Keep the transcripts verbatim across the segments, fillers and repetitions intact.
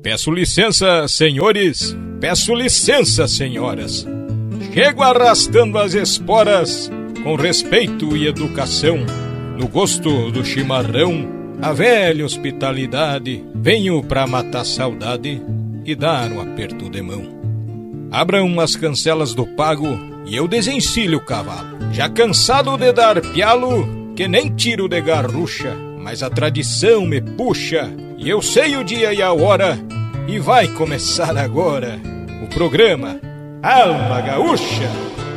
Peço licença, senhores, peço licença, senhoras. Chego arrastando as esporas, com respeito e educação, no gosto do chimarrão, a velha hospitalidade, venho pra matar saudade e dar um aperto de mão. Abram as cancelas do pago e eu desencilho o cavalo, já cansado de dar pialo, que nem tiro de garrucha, mas a tradição me puxa, e eu sei o dia e a hora, e vai começar agora o programa Alma Gaúcha.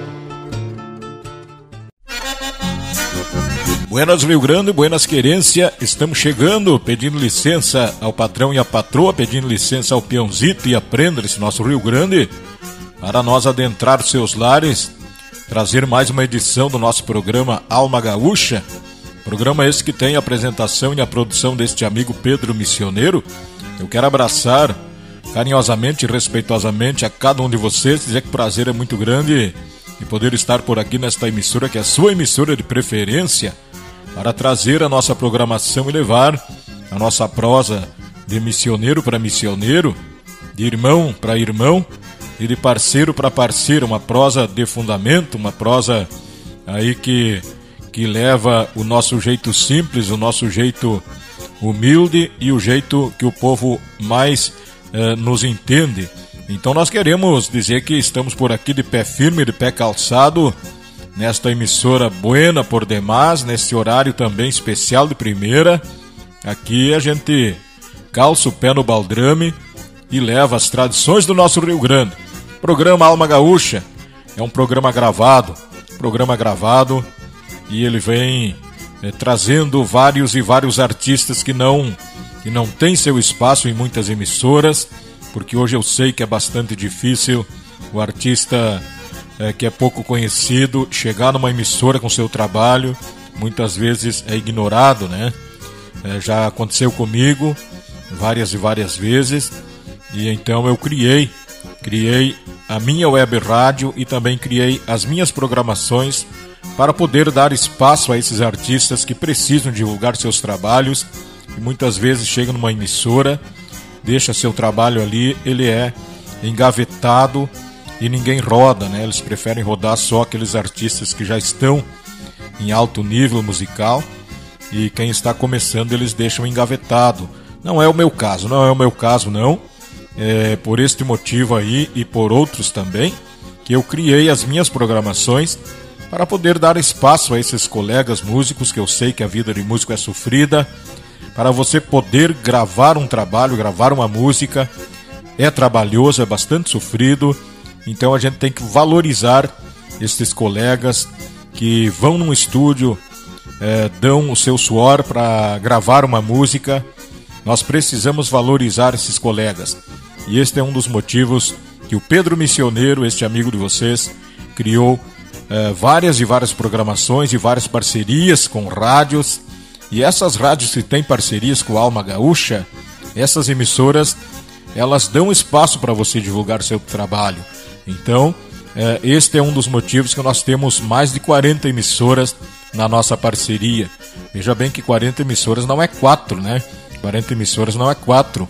Buenas Rio Grande, buenas querência, estamos chegando pedindo licença ao patrão e à patroa, pedindo licença ao peãozito e a prenda desse nosso Rio Grande, para nós adentrar os seus lares, trazer mais uma edição do nosso programa Alma Gaúcha, programa esse que tem a apresentação e a produção deste amigo Pedro Missioneiro. Eu quero abraçar carinhosamente e respeitosamente a cada um de vocês, dizer que o prazer é muito grande de poder estar por aqui nesta emissora, que é a sua emissora de preferência, para trazer a nossa programação e levar a nossa prosa de missioneiro para missioneiro, de irmão para irmão e de parceiro para parceiro, uma prosa de fundamento, uma prosa aí que, que leva o nosso jeito simples, o nosso jeito humilde e o jeito que o povo mais eh, nos entende. Então nós queremos dizer que estamos por aqui de pé firme, de pé calçado, nesta emissora buena por demais, nesse horário também especial de primeira. Aqui a gente calça o pé no baldrame e leva as tradições do nosso Rio Grande. Programa Alma Gaúcha é um programa gravado, programa gravado, e ele vem É, trazendo vários e vários artistas que não, que não têm seu espaço em muitas emissoras, porque hoje eu sei que é bastante difícil o artista é, que é pouco conhecido chegar numa emissora com seu trabalho, muitas vezes é ignorado, né? É, já aconteceu comigo várias e várias vezes, e então eu criei, criei a minha web rádio e também criei as minhas programações para poder dar espaço a esses artistas que precisam divulgar seus trabalhos e muitas vezes chegam numa emissora, deixa seu trabalho ali, ele é engavetado e ninguém roda, né? Eles preferem rodar só aqueles artistas que já estão em alto nível musical, e quem está começando eles deixam engavetado. Não é o meu caso, não é o meu caso não. É por este motivo aí e por outros também que eu criei as minhas programações para poder dar espaço a esses colegas músicos, que eu sei que a vida de músico é sofrida, para você poder gravar um trabalho, gravar uma música, é trabalhoso, é bastante sofrido, então a gente tem que valorizar esses colegas que vão num estúdio, é, dão o seu suor para gravar uma música. Nós precisamos valorizar esses colegas, e este é um dos motivos que o Pedro Missioneiro, este amigo de vocês, criou Uh, várias e várias programações e várias parcerias com rádios, e essas rádios que têm parcerias com a Alma Gaúcha, essas emissoras, elas dão espaço para você divulgar seu trabalho. Então, uh, este é um dos motivos que nós temos mais de quarenta emissoras na nossa parceria. Veja bem que quarenta emissoras não é quatro, né? quarenta emissoras não é quatro.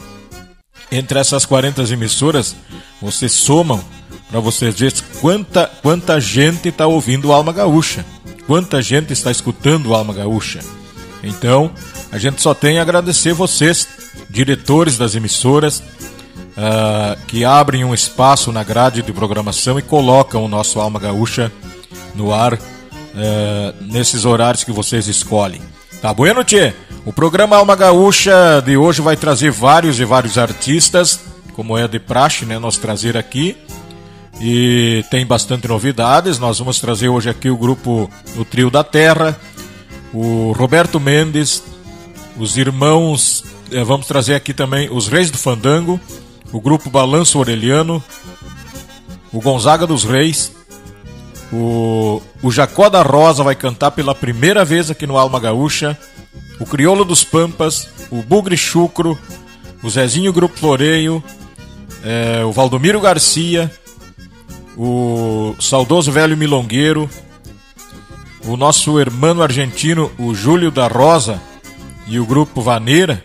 Entre essas quarenta emissoras, vocês somam para vocês verem quanta, quanta gente está ouvindo o Alma Gaúcha, quanta gente está escutando o Alma Gaúcha. Então, a gente só tem a agradecer vocês, diretores das emissoras, uh, que abrem um espaço na grade de programação e colocam o nosso Alma Gaúcha no ar uh, nesses horários que vocês escolhem. Tá bueno, tchê? O programa Alma Gaúcha de hoje vai trazer vários e vários artistas, como é de praxe, né, nós trazer aqui. E tem bastante novidades. Nós vamos trazer hoje aqui o grupo, o Trio da Terra, o Roberto Mendes, os irmãos, vamos trazer aqui também os Reis do Fandango, o grupo Balanço Orelhano, o Gonzaga dos Reis, o, o Jacó da Rosa vai cantar pela primeira vez aqui no Alma Gaúcha, o Crioulo dos Pampas, o Bugre Chucro, o Zezinho Grupo Floreio, é, o Valdomiro Garcia, o saudoso velho milongueiro, o nosso irmão argentino, o Júlio da Rosa, e o grupo Vaneira,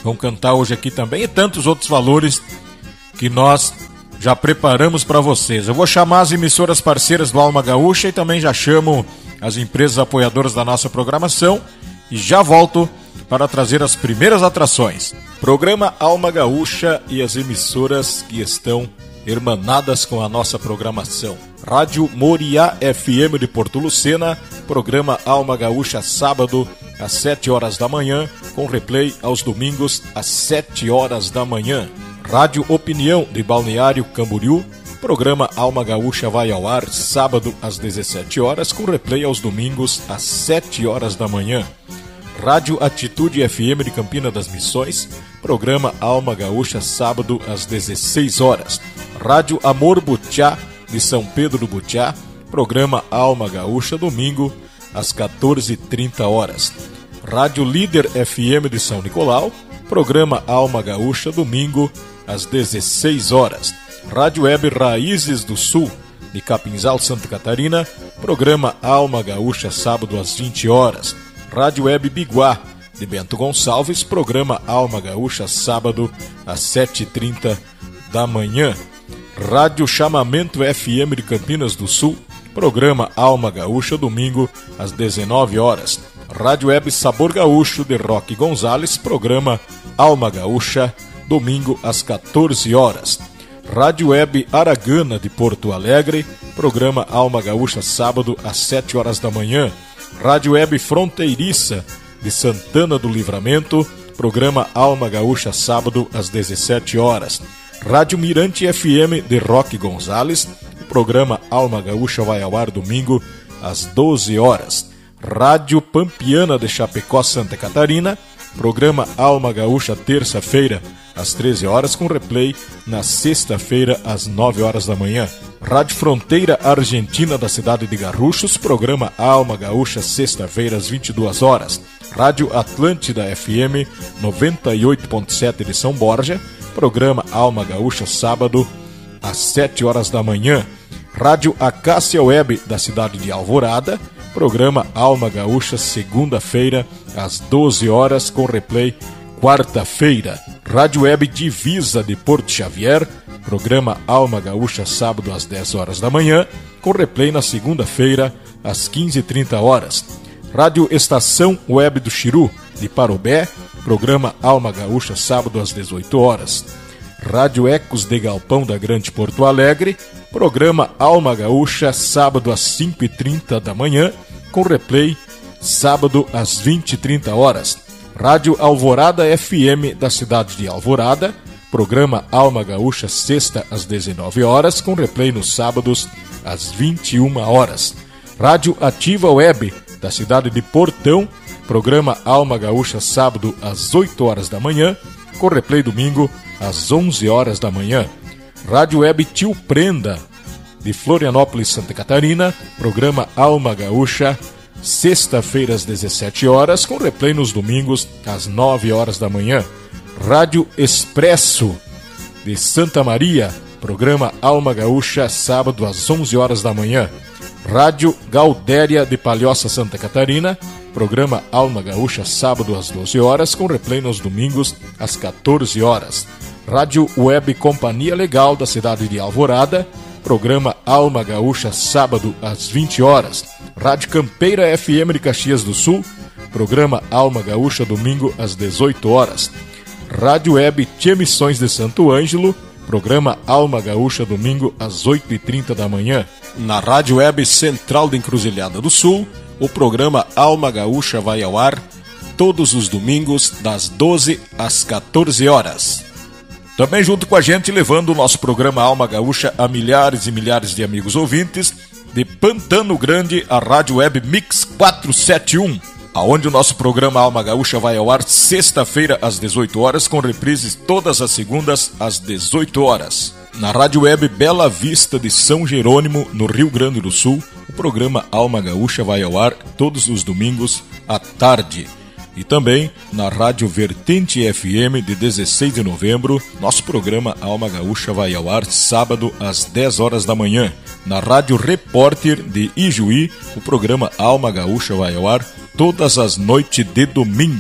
vão cantar hoje aqui também, e tantos outros valores que nós já preparamos para vocês. Eu vou chamar as emissoras parceiras do Alma Gaúcha e também já chamo as empresas apoiadoras da nossa programação e já volto para trazer as primeiras atrações. Programa Alma Gaúcha e as emissoras que estão hermanadas com a nossa programação. Rádio Moriá F M de Porto Lucena, programa Alma Gaúcha sábado às sete horas da manhã, com replay aos domingos às sete horas da manhã. Rádio Opinião de Balneário Camboriú, programa Alma Gaúcha vai ao ar sábado às dezessete horas, com replay aos domingos às sete horas da manhã. Rádio Atitude F M de Campina das Missões, programa Alma Gaúcha sábado às dezesseis horas. Rádio Amor Butiá de São Pedro do Butiá, programa Alma Gaúcha domingo às quatorze e trinta horas. Rádio Líder F M de São Nicolau, programa Alma Gaúcha domingo às dezesseis horas. Rádio Web Raízes do Sul de Capinzal, Santa Catarina, programa Alma Gaúcha sábado às vinte horas. Rádio Web Biguá de Bento Gonçalves, programa Alma Gaúcha sábado às sete e trinta da manhã. Rádio Chamamento F M de Campinas do Sul, programa Alma Gaúcha domingo às dezenove horas. Rádio Web Sabor Gaúcho de Roque Gonzalez, programa Alma Gaúcha domingo às quatorze horas. Rádio Web Aragana de Porto Alegre, programa Alma Gaúcha sábado às sete horas da manhã. Rádio Web Fronteiriça de Santana do Livramento, programa Alma Gaúcha sábado às dezessete horas. Rádio Mirante F M de Roque Gonzalez, programa Alma Gaúcha vai ao ar domingo às doze horas. Rádio Pampiana de Chapecó, Santa Catarina, programa Alma Gaúcha terça-feira às treze horas, com replay na sexta-feira às nove horas da manhã. Rádio Fronteira Argentina da cidade de Garruchos, programa Alma Gaúcha sexta-feira às vinte e duas horas. Rádio Atlântida F M noventa e oito ponto sete de São Borja, programa Alma Gaúcha sábado às sete horas da manhã. Rádio Acácia Web da cidade de Alvorada, programa Alma Gaúcha segunda-feira às doze horas, com replay quarta-feira. Rádio Web Divisa de Porto Xavier, programa Alma Gaúcha sábado às dez horas da manhã, com replay na segunda-feira às quinze e trinta horas. Rádio Estação Web do Xiru de Parobé, programa Alma Gaúcha sábado às dezoito horas. Rádio Ecos de Galpão da Grande Porto Alegre, programa Alma Gaúcha sábado às cinco e trinta da manhã, com replay sábado às vinte e trinta horas. Rádio Alvorada F M da cidade de Alvorada, programa Alma Gaúcha sexta às dezenove horas, com replay nos sábados às vinte e uma horas. Rádio Ativa Web da cidade de Portão, programa Alma Gaúcha sábado às oito horas da manhã, com replay domingo às onze horas da manhã. Rádio Web Tio Prenda de Florianópolis, Santa Catarina, programa Alma Gaúcha sexta-feira às dezessete horas, com replay nos domingos às nove horas da manhã. Rádio Expresso de Santa Maria, programa Alma Gaúcha sábado às onze horas da manhã. Rádio Gaudéria de Palhoça, Santa Catarina, programa Alma Gaúcha sábado às doze horas, com replay nos domingos às quatorze horas. Rádio Web Companhia Legal da cidade de Alvorada, programa Alma Gaúcha sábado às vinte horas. Rádio Campeira F M de Caxias do Sul, programa Alma Gaúcha domingo às dezoito horas. Rádio Web Tia Missões de Santo Ângelo, programa Alma Gaúcha domingo às oito e trinta da manhã. Na Rádio Web Central da Encruzilhada do Sul, o programa Alma Gaúcha vai ao ar todos os domingos das doze às quatorze horas. Também junto com a gente, levando o nosso programa Alma Gaúcha a milhares e milhares de amigos ouvintes, de Pantano Grande, a Rádio Web Mix quatrocentos e setenta e um, aonde o nosso programa Alma Gaúcha vai ao ar sexta-feira às dezoito horas, com reprises todas as segundas às dezoito horas. Na Rádio Web Bela Vista de São Jerônimo, no Rio Grande do Sul, o programa Alma Gaúcha vai ao ar todos os domingos à tarde. E também na Rádio Vertente F M de dezesseis de novembro, nosso programa Alma Gaúcha vai ao ar sábado às dez horas da manhã. Na Rádio Repórter de Ijuí, o programa Alma Gaúcha vai ao ar todas as noites de domingo.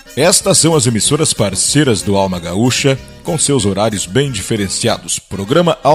Estas são as emissoras parceiras do Alma Gaúcha, com seus horários bem diferenciados. Programa